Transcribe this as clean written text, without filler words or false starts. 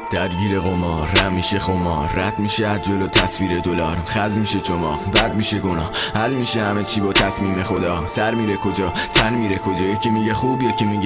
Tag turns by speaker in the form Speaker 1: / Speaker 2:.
Speaker 1: درگیر قمار رم میشه خمار، رد میشه از جلو تصویر دلار، خز میشه چما بد میشه گناه، حل میشه همه چی با تصمیم خدا. سر میره کجا تن میره کجا، یکی میگه خوب یکی میگه